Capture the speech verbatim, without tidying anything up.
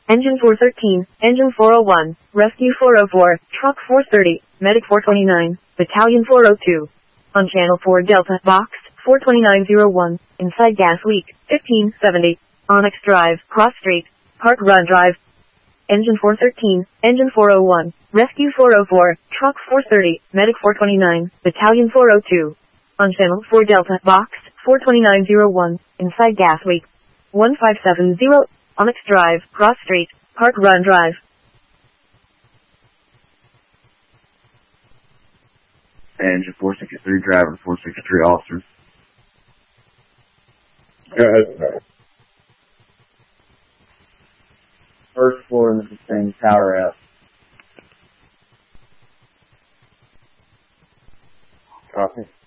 Engine four thirteen, Engine four oh one, Rescue four oh four, Truck four thirty, Medic four twenty-nine, Battalion four oh two. On Channel four Delta, Box four twenty-nine oh one, inside gas leak, fifteen seventy. Onyx Drive, Cross Street, Park Run Drive. Engine four thirteen, Engine four oh one, Rescue four oh four, Truck four thirty, Medic four twenty-nine, Battalion four oh two. On Channel four Delta, Box four twenty-nine oh one, inside gas leak, one five seven zero. Onyx Drive, Cross Street, Park Run Drive. Engine four sixty-three, driver four sixty-three, officers. Go ahead, sir. First floor in the sustained tower out. Copy.